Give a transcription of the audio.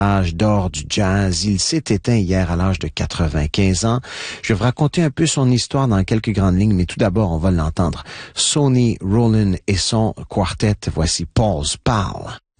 Âge d'or du jazz. Il s'est éteint hier à l'âge de 95 ans. Je vais vous raconter un peu son histoire dans quelques grandes lignes, mais tout d'abord, on va l'entendre. Sonny Rollin et son quartet. Voici Paul's Pal.